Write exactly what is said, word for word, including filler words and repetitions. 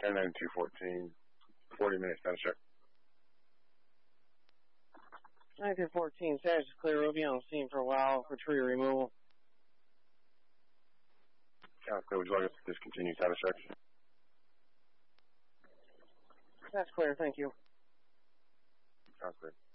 ten ninety-two fourteen, forty minutes status check. ninety-two fourteen, status is clear. We'll be on scene for a while for tree removal. Sounds clear. Would you like us to discontinue status check? That's clear. Thank you. Sounds clear.